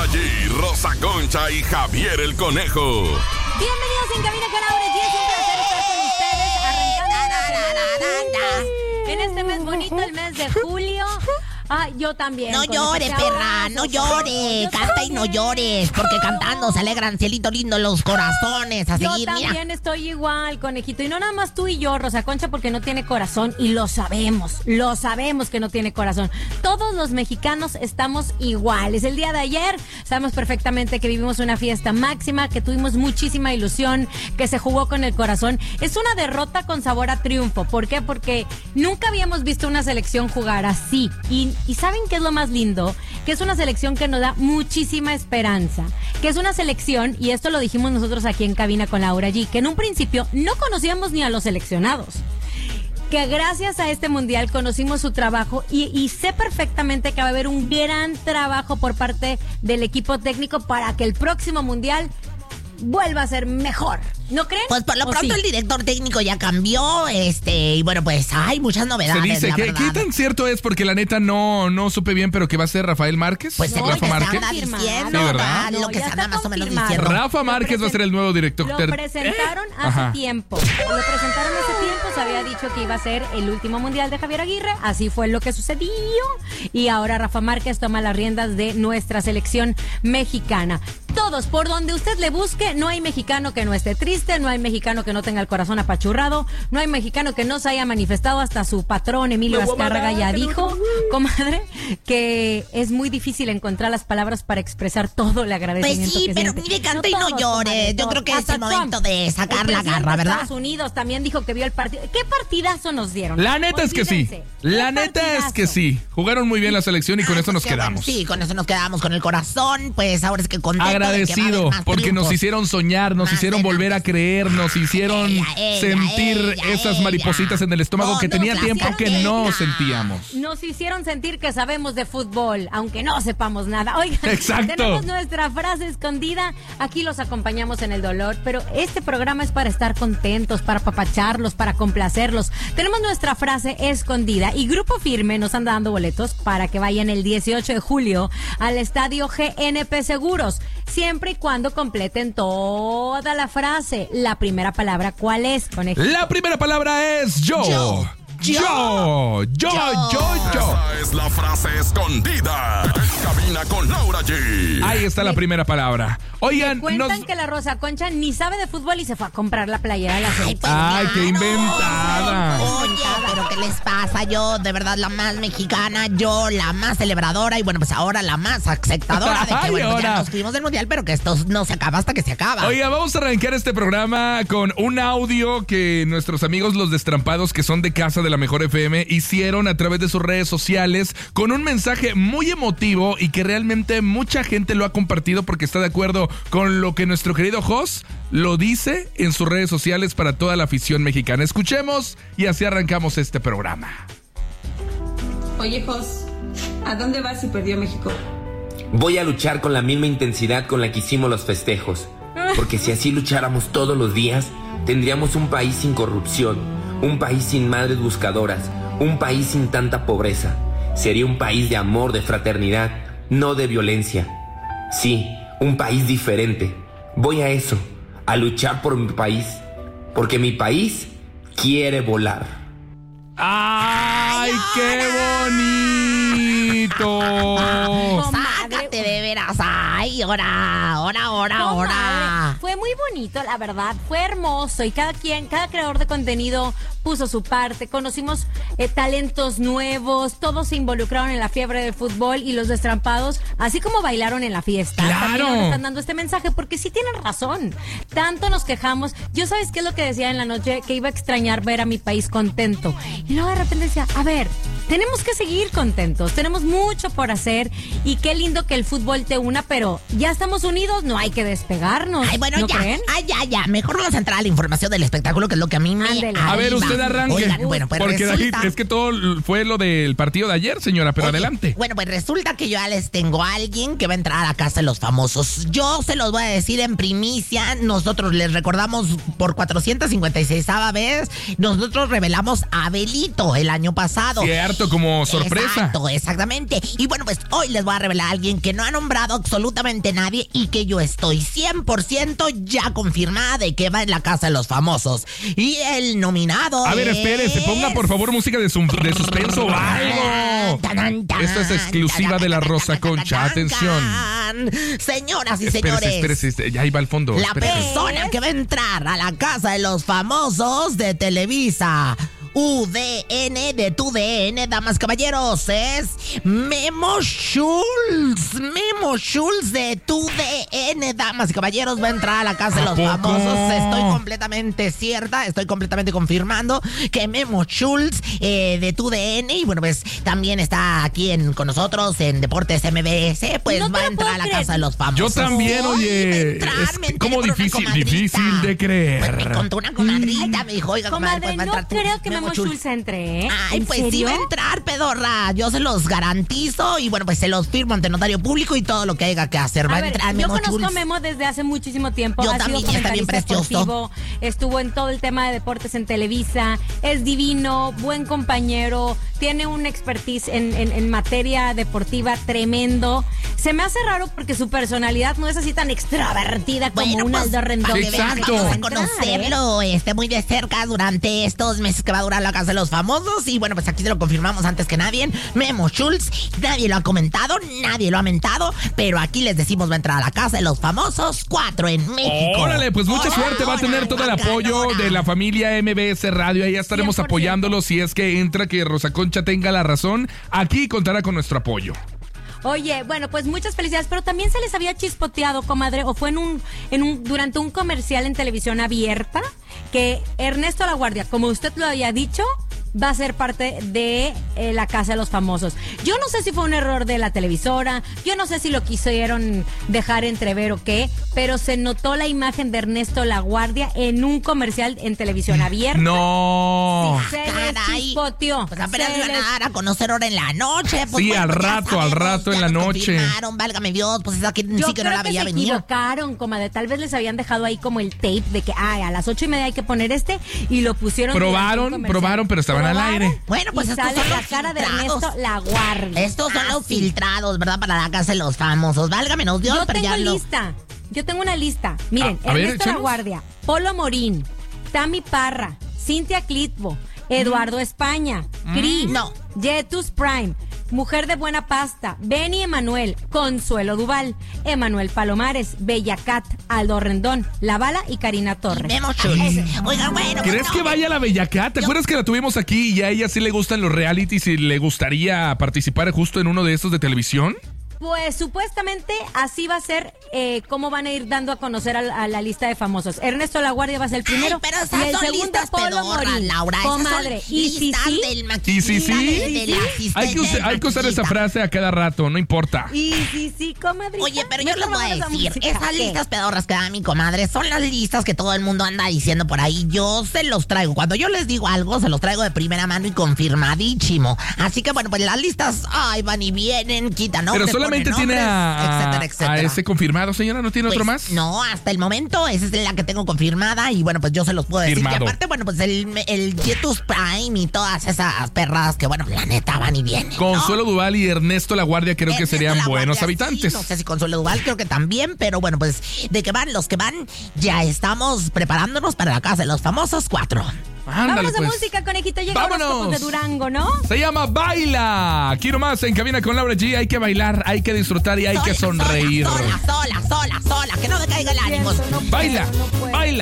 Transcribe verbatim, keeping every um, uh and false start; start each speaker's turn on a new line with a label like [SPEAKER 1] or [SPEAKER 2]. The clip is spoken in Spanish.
[SPEAKER 1] G, Rosa Concha y Javier el Conejo.
[SPEAKER 2] Bienvenidos en Cabina con Laura G. Es un placer estar con ustedes. Arrancando en este mes bonito, el mes de julio. Ah, yo también.
[SPEAKER 3] No llores, perra, no llores. Canta y no llores, porque cantando se alegran, cielito lindo, los corazones. A
[SPEAKER 2] Yo
[SPEAKER 3] seguir,
[SPEAKER 2] también
[SPEAKER 3] mira.
[SPEAKER 2] estoy igual, conejito. Y no nada más tú y yo, Rosa Concha, porque no tiene corazón. Y lo sabemos, lo sabemos que no tiene corazón. Todos los mexicanos estamos iguales. El día de ayer sabemos perfectamente que vivimos una fiesta máxima, que tuvimos muchísima ilusión, que se jugó con el corazón. Es una derrota con sabor a triunfo. ¿Por qué? Porque nunca habíamos visto una selección jugar así. Y ¿Y saben qué es lo más lindo? Que es una selección que nos da muchísima esperanza. Que es una selección, y esto lo dijimos nosotros aquí en Cabina con Laura G, que en un principio no conocíamos ni a los seleccionados. Que gracias a este mundial conocimos su trabajo y, y sé perfectamente que va a haber un gran trabajo por parte del equipo técnico para que el próximo mundial vuelva a ser mejor. ¿No creen?
[SPEAKER 3] Pues por lo
[SPEAKER 2] ¿O
[SPEAKER 3] pronto
[SPEAKER 2] sí?
[SPEAKER 3] el director técnico ya cambió, este, y bueno, pues hay muchas novedades.
[SPEAKER 4] Se dice,
[SPEAKER 3] la
[SPEAKER 4] ¿qué,
[SPEAKER 3] verdad.
[SPEAKER 4] ¿qué tan cierto es? Porque la neta no, no supe bien, pero que va a ser Rafael Márquez.
[SPEAKER 3] Pues
[SPEAKER 2] No,
[SPEAKER 3] es lo
[SPEAKER 4] Rafa
[SPEAKER 3] que se
[SPEAKER 4] Márquez.
[SPEAKER 3] anda diciendo,
[SPEAKER 4] Sí, ¿verdad?
[SPEAKER 3] ¿verdad? Lo
[SPEAKER 2] No,
[SPEAKER 3] que
[SPEAKER 2] ya
[SPEAKER 3] se
[SPEAKER 2] está
[SPEAKER 3] anda más o menos
[SPEAKER 2] confirmado.
[SPEAKER 3] diciendo.
[SPEAKER 4] Rafa Márquez va a ser el nuevo director.
[SPEAKER 2] Lo
[SPEAKER 4] ter-
[SPEAKER 2] presentaron
[SPEAKER 4] ¿Eh?
[SPEAKER 2] hace
[SPEAKER 4] Ajá.
[SPEAKER 2] tiempo. Lo presentaron hace tiempo. Se había dicho que iba a ser el último mundial de Javier Aguirre. Así fue lo que sucedió. Y ahora Rafa Márquez toma las riendas de nuestra selección mexicana. Todos, por donde usted le busque, no hay mexicano que no esté triste, no hay mexicano que no tenga el corazón apachurrado, no hay mexicano que no se haya manifestado. Hasta su patrón Emilio Azcárraga ya dijo, comadre, que es muy difícil encontrar las palabras para expresar todo el
[SPEAKER 3] Pues
[SPEAKER 2] agradecimiento
[SPEAKER 3] sí,
[SPEAKER 2] que
[SPEAKER 3] pero
[SPEAKER 2] siente.
[SPEAKER 3] mire, canta
[SPEAKER 2] No
[SPEAKER 3] y no
[SPEAKER 2] todos,
[SPEAKER 3] llores.
[SPEAKER 2] comadre,
[SPEAKER 3] Yo
[SPEAKER 2] todos.
[SPEAKER 3] creo que es
[SPEAKER 2] Hasta
[SPEAKER 3] el momento de sacar
[SPEAKER 2] el
[SPEAKER 3] la
[SPEAKER 2] presidente
[SPEAKER 3] garra,
[SPEAKER 2] de
[SPEAKER 3] ¿verdad?
[SPEAKER 2] Estados Unidos también dijo que vio el partido. ¿Qué partidazo nos dieron?
[SPEAKER 4] La neta es que sí.
[SPEAKER 2] Olvídense.
[SPEAKER 4] La
[SPEAKER 2] ¿Qué
[SPEAKER 4] neta es
[SPEAKER 2] partidazo?
[SPEAKER 4] que sí. Jugaron muy bien la selección y con
[SPEAKER 3] Ah,
[SPEAKER 4] eso nos
[SPEAKER 3] pues qué bueno,
[SPEAKER 4] quedamos.
[SPEAKER 3] sí, con eso nos quedamos, con el corazón. Pues ahora es que contento de que va a haber
[SPEAKER 4] Agradecido
[SPEAKER 3] más
[SPEAKER 4] porque nos
[SPEAKER 3] triunfos.
[SPEAKER 4] hicieron soñar, nos
[SPEAKER 3] Más
[SPEAKER 4] hicieron
[SPEAKER 3] de
[SPEAKER 4] volver
[SPEAKER 3] la-
[SPEAKER 4] a creer, nos hicieron
[SPEAKER 3] Ella, ella,
[SPEAKER 4] sentir
[SPEAKER 3] ella,
[SPEAKER 4] esas
[SPEAKER 3] ella.
[SPEAKER 4] maripositas en el estómago
[SPEAKER 3] No,
[SPEAKER 4] que
[SPEAKER 3] no,
[SPEAKER 4] tenía
[SPEAKER 3] la
[SPEAKER 4] tiempo que no
[SPEAKER 3] tenga.
[SPEAKER 4] sentíamos.
[SPEAKER 2] Nos hicieron sentir que sabemos de fútbol, aunque no sepamos nada. Oigan,
[SPEAKER 4] Exacto.
[SPEAKER 2] tenemos nuestra frase escondida. Aquí los acompañamos en el dolor, pero este programa es para estar contentos, para apapacharlos, para complacerlos. Tenemos nuestra frase escondida y Grupo Firme nos anda dando boletos para que vayan el dieciocho de julio al estadio G N P Seguros, siempre y cuando completen toda la frase. La primera palabra, ¿cuál es, conejo?
[SPEAKER 4] La primera palabra es yo.
[SPEAKER 3] Yo.
[SPEAKER 4] Yo. Yo, yo, yo, yo.
[SPEAKER 1] Esa es la frase escondida en Cabina con Laura G.
[SPEAKER 4] Ahí está la primera palabra. Oigan,
[SPEAKER 2] Cuentan
[SPEAKER 4] nos...
[SPEAKER 2] que la Rosa Concha ni sabe de fútbol y se fue a comprar la playera de la
[SPEAKER 3] Ay,
[SPEAKER 2] selección.
[SPEAKER 3] pues,
[SPEAKER 4] Ay, qué
[SPEAKER 3] claro.
[SPEAKER 4] inventada.
[SPEAKER 3] Oye, pero ¿qué les pasa? Yo, de verdad, la más mexicana, yo, la más celebradora y bueno, pues ahora la más aceptadora de que,
[SPEAKER 4] Ay,
[SPEAKER 3] bueno, pues, ya
[SPEAKER 4] ahora.
[SPEAKER 3] nos fuimos del mundial, pero que esto no se acaba hasta que se acaba.
[SPEAKER 4] Oiga, vamos a arrancar este programa con un audio que nuestros amigos los Destrampados, que son de casa de la Mejor F M, hicieron a través de sus redes sociales con un mensaje muy emotivo y que realmente mucha gente lo ha compartido porque está de acuerdo con lo que nuestro querido Jos lo dice en sus redes sociales para toda la afición mexicana. Escuchemos y así arrancamos este programa.
[SPEAKER 5] Oye, Jos, ¿a dónde vas si perdió México?
[SPEAKER 6] Voy a luchar con la misma intensidad con la que hicimos los festejos, porque si así lucháramos todos los días, tendríamos un país sin corrupción, un país sin madres buscadoras, un país sin tanta pobreza. Sería un país de amor, de fraternidad, no de violencia. Sí, un país diferente. Voy a eso, a luchar por mi país, porque mi país quiere volar.
[SPEAKER 4] ¡Ay, qué bonito!
[SPEAKER 3] Sácate de veras. Ay, ahora, ahora, ahora, ahora.
[SPEAKER 2] Comadre, fue muy bonito, la verdad. Fue hermoso y cada quien, cada creador de contenido puso su parte. Conocimos eh, talentos nuevos. Todos se involucraron en la fiebre del fútbol y los Destrampados, así como bailaron en la fiesta.
[SPEAKER 4] ¡Claro!
[SPEAKER 2] También nos están dando este mensaje porque sí tienen razón. Tanto nos quejamos. Yo, ¿sabes qué es lo que decía en la noche? Que iba a extrañar ver a mi país contento. Y luego de repente decía, a ver, tenemos que seguir contentos. Tenemos mucho por hacer y qué lindo que el fútbol te una, pero ya estamos unidos, no hay que despegarnos.
[SPEAKER 3] Ay, bueno,
[SPEAKER 2] ¿No
[SPEAKER 3] ya.
[SPEAKER 2] creen?
[SPEAKER 3] Ay, ya, ya. Mejor vamos a entrar a la información del espectáculo, que es lo que a mí me
[SPEAKER 2] Ándele.
[SPEAKER 4] A ver,
[SPEAKER 3] arriba.
[SPEAKER 4] usted arranque.
[SPEAKER 3] Oigan, bueno, pues
[SPEAKER 4] Porque de ahí
[SPEAKER 3] resulta...
[SPEAKER 4] es que todo fue lo del partido de ayer, señora, pero
[SPEAKER 3] Oye,
[SPEAKER 4] adelante.
[SPEAKER 3] Bueno, pues resulta que yo ya les tengo a alguien que va a entrar a casa de los famosos. Yo se los voy a decir en primicia. Nosotros les recordamos por cuatrocientos cincuenta y seis vez. Nosotros revelamos a Abelito el año pasado.
[SPEAKER 4] Cierto. Exacto, como sorpresa.
[SPEAKER 3] Exacto, exactamente. Y bueno, pues hoy les voy a revelar a alguien que no ha nombrado absolutamente nadie y que yo estoy cien por ciento ya confirmada de que va en la casa de los famosos. Y el nominado
[SPEAKER 4] A ver,
[SPEAKER 3] es...
[SPEAKER 4] espérese, ponga por favor música de, sum- de suspenso o algo. Esto es exclusiva de La Rosa Concha. Atención.
[SPEAKER 3] Señoras y
[SPEAKER 4] Espérese,
[SPEAKER 3] señores,
[SPEAKER 4] espérese, ya iba al fondo.
[SPEAKER 3] la
[SPEAKER 4] espérese.
[SPEAKER 3] persona que va a entrar a la casa de los famosos de Televisa U D N de tu D N, damas caballeros, es Memo Schultz. Memo Schultz de tu D N, damas y caballeros, va a entrar a la casa de
[SPEAKER 4] ¿A
[SPEAKER 3] los
[SPEAKER 4] poco?
[SPEAKER 3] famosos. Estoy completamente cierta, estoy completamente confirmando que Memo Schultz eh, de tu D N, y bueno, pues también está aquí en, con nosotros en Deportes M B S, pues
[SPEAKER 2] No te
[SPEAKER 3] va a
[SPEAKER 2] lo
[SPEAKER 3] entrar
[SPEAKER 2] puedo
[SPEAKER 3] a la
[SPEAKER 2] creer.
[SPEAKER 3] casa de los famosos.
[SPEAKER 4] Yo también,
[SPEAKER 3] Ay, va a
[SPEAKER 4] oye.
[SPEAKER 3] entrar,
[SPEAKER 4] Es
[SPEAKER 3] me
[SPEAKER 4] que
[SPEAKER 3] enteré
[SPEAKER 4] como
[SPEAKER 3] por una
[SPEAKER 4] difícil,
[SPEAKER 3] comadrita.
[SPEAKER 4] difícil de creer.
[SPEAKER 3] Pues me contó una comadrita, me dijo, oiga, comadre,
[SPEAKER 2] Comadre,
[SPEAKER 3] pues va a
[SPEAKER 2] no
[SPEAKER 3] entrar tu
[SPEAKER 2] creo que Memo Schultz entre, ¿eh?
[SPEAKER 3] Ay,
[SPEAKER 2] ¿En
[SPEAKER 3] pues sí
[SPEAKER 2] serio?
[SPEAKER 3] va a entrar, pedorra. Yo se los garantizo y bueno, pues se los firmo ante notario público y todo lo que haya que hacer. Va
[SPEAKER 2] A
[SPEAKER 3] a
[SPEAKER 2] ver,
[SPEAKER 3] entrar
[SPEAKER 2] yo
[SPEAKER 3] Memo
[SPEAKER 2] conozco
[SPEAKER 3] Schultz.
[SPEAKER 2] a Memo desde hace muchísimo tiempo.
[SPEAKER 3] Yo
[SPEAKER 2] ha
[SPEAKER 3] también,
[SPEAKER 2] sido
[SPEAKER 3] y está bien
[SPEAKER 2] comentarista
[SPEAKER 3] precioso.
[SPEAKER 2] deportivo, estuvo en todo el tema de deportes en Televisa, es divino, buen compañero, tiene un expertise en, en, en materia deportiva tremendo. Se me hace raro porque su personalidad no es así tan extrovertida como
[SPEAKER 3] Bueno,
[SPEAKER 2] un
[SPEAKER 3] pues,
[SPEAKER 2] Aldo Rendón.
[SPEAKER 3] para que
[SPEAKER 4] Exacto.
[SPEAKER 3] vean, vamos a
[SPEAKER 2] Entrar, ¿eh?
[SPEAKER 3] conocerlo este, muy de cerca durante estos meses que va a durar la casa de los famosos. Y bueno, pues aquí se lo confirmamos antes que nadie. Memo Schultz, nadie lo ha comentado, nadie lo ha mentado, pero aquí les decimos va a entrar a la casa de los famosos cuatro en México.
[SPEAKER 4] Órale, pues mucha
[SPEAKER 3] Órale,
[SPEAKER 4] suerte, va a tener todo el
[SPEAKER 3] órale,
[SPEAKER 4] apoyo
[SPEAKER 3] órale.
[SPEAKER 4] de la familia M B S Radio. Ahí estaremos
[SPEAKER 2] cien por ciento.
[SPEAKER 4] apoyándolo si es que entra, que Rosa Concha tenga la razón. Aquí contará con nuestro apoyo.
[SPEAKER 2] Oye, bueno, pues muchas felicidades, pero también se les había chispoteado, comadre, o fue en un, en un, durante un comercial en televisión abierta, que Ernesto Laguardia, como usted lo había dicho, va a ser parte de eh, la casa de los famosos. Yo no sé si fue un error de la televisora, yo no sé si lo quisieron dejar entrever o qué, pero se notó la imagen de Ernesto Laguardia en un comercial en televisión abierta.
[SPEAKER 4] No.
[SPEAKER 2] Sí, se les
[SPEAKER 3] Caray.
[SPEAKER 2] chispoteó.
[SPEAKER 3] Pues apenas
[SPEAKER 2] Se
[SPEAKER 3] lo van a
[SPEAKER 2] les-
[SPEAKER 3] dar a conocer ahora en la noche. Pues
[SPEAKER 4] Sí,
[SPEAKER 3] bueno,
[SPEAKER 4] al
[SPEAKER 3] pues ya
[SPEAKER 4] rato, al
[SPEAKER 3] sabemos,
[SPEAKER 4] rato en
[SPEAKER 3] ya
[SPEAKER 4] la
[SPEAKER 3] nos
[SPEAKER 4] noche.
[SPEAKER 3] confirmaron, válgame Dios, pues esa que
[SPEAKER 2] Yo
[SPEAKER 3] sí que
[SPEAKER 2] creo
[SPEAKER 3] no la
[SPEAKER 2] que
[SPEAKER 3] veía
[SPEAKER 2] se
[SPEAKER 3] venir.
[SPEAKER 2] equivocaron, comadre. Tal vez les habían dejado ahí como el tape de que ay, a las ocho y media hay que poner este y lo pusieron.
[SPEAKER 4] Probaron,
[SPEAKER 2] durante un comercial.
[SPEAKER 4] probaron, pero estaban al
[SPEAKER 2] Probaron,
[SPEAKER 4] aire.
[SPEAKER 3] Bueno, pues
[SPEAKER 2] y
[SPEAKER 3] estos
[SPEAKER 2] sale
[SPEAKER 3] son
[SPEAKER 2] la
[SPEAKER 3] los
[SPEAKER 2] cara de
[SPEAKER 3] filtrados.
[SPEAKER 2] Ernesto Laguardia.
[SPEAKER 3] Estos son
[SPEAKER 2] Ah,
[SPEAKER 3] los
[SPEAKER 2] sí.
[SPEAKER 3] filtrados, ¿verdad? Para la casa de los famosos. Válgame nos Dios,
[SPEAKER 2] Yo
[SPEAKER 3] pero
[SPEAKER 2] tengo
[SPEAKER 3] ya lo...
[SPEAKER 2] lista. Yo tengo una lista. Miren,
[SPEAKER 4] A- a ver,
[SPEAKER 2] Ernesto
[SPEAKER 4] échanos.
[SPEAKER 2] Laguardia, Polo Morín, Tami Parra, Cintia Clitbo, Eduardo España, Cri,
[SPEAKER 3] no.
[SPEAKER 2] Jetus Prime, Mujer de Buena Pasta, Benny Emanuel, Consuelo Duval, Emanuel Palomares, Bella Cat, Aldo Rendón, La Bala y Karina Torres.
[SPEAKER 3] Memo Schultz. Oiga, bueno.
[SPEAKER 4] ¿Crees
[SPEAKER 3] pues
[SPEAKER 4] que
[SPEAKER 3] no.
[SPEAKER 4] vaya la Bellacat? ¿Te
[SPEAKER 3] Yo-
[SPEAKER 4] acuerdas que la tuvimos aquí y a ella sí le gustan los realities y le gustaría participar justo en uno de estos de televisión?
[SPEAKER 2] Pues supuestamente así va a ser eh, cómo van a ir dando a conocer a, la- a la lista de famosos. Ernesto Laguardia va a ser el primero.
[SPEAKER 3] Ay, pero
[SPEAKER 2] y
[SPEAKER 3] esas
[SPEAKER 2] el
[SPEAKER 3] son
[SPEAKER 2] segundo
[SPEAKER 3] listas
[SPEAKER 2] Polo
[SPEAKER 3] pedorras,
[SPEAKER 2] Morín.
[SPEAKER 3] Laura. Esas son
[SPEAKER 2] Comadre, y si
[SPEAKER 3] listas
[SPEAKER 2] sí,
[SPEAKER 3] del
[SPEAKER 4] ¿Y
[SPEAKER 3] maquillista.
[SPEAKER 4] si sí?
[SPEAKER 3] de- de la asistente
[SPEAKER 4] Hay que, usar,
[SPEAKER 3] del
[SPEAKER 4] hay que usar esa
[SPEAKER 3] maquillista.
[SPEAKER 4] frase a cada rato, no importa.
[SPEAKER 2] y sí, sí, comadre.
[SPEAKER 3] Oye, pero yo les voy a decir, esas
[SPEAKER 2] esas
[SPEAKER 3] listas pedorras que da mi comadre son las listas que todo el mundo anda diciendo por ahí. Yo se los traigo. Cuando yo les digo algo, se los traigo de primera mano y confirmadísimo. Así que bueno, pues las listas, ay, van y vienen, quitan
[SPEAKER 4] Pero
[SPEAKER 3] nombres,
[SPEAKER 4] solamente
[SPEAKER 3] ponen
[SPEAKER 4] tiene
[SPEAKER 3] nombres,
[SPEAKER 4] a, a-
[SPEAKER 3] etcétera, etcétera.
[SPEAKER 4] a ese confirmado, señora, ¿no tiene
[SPEAKER 3] Pues,
[SPEAKER 4] otro más?
[SPEAKER 3] No, hasta el momento esa es la que tengo confirmada y bueno, pues yo se los puedo decir.
[SPEAKER 4] Firmado.
[SPEAKER 3] Y aparte, bueno, pues el, el Jetus Prime y todas esas perras que bueno, la neta van y vienen. ¿no?
[SPEAKER 4] Consuelo Duval y Ernesto Laguardia creo que
[SPEAKER 3] Ernesto
[SPEAKER 4] serían
[SPEAKER 3] Laguardia,
[SPEAKER 4] buenos
[SPEAKER 3] sí,
[SPEAKER 4] habitantes.
[SPEAKER 3] no sé si Consuelo Duval, creo que también, pero bueno, pues de que van los que van, ya estamos preparándonos para la casa de los famosos cuatro.
[SPEAKER 4] Ándale,
[SPEAKER 2] Vámonos a
[SPEAKER 4] pues.
[SPEAKER 2] música, conejito. Llega
[SPEAKER 4] ¡Vámonos!
[SPEAKER 2] Horóscopos de Durango, ¿no?
[SPEAKER 4] Se llama Baila. Aquí nomás en Cabina con Laura G. Hay que bailar, hay que disfrutar y hay que
[SPEAKER 3] Sola,
[SPEAKER 4] sonreír.
[SPEAKER 3] Sola, sola, sola, sola, sola, que no me caiga el ánimo.
[SPEAKER 2] Siento, no puedo,
[SPEAKER 4] Baila,
[SPEAKER 2] no puedo.
[SPEAKER 4] baila.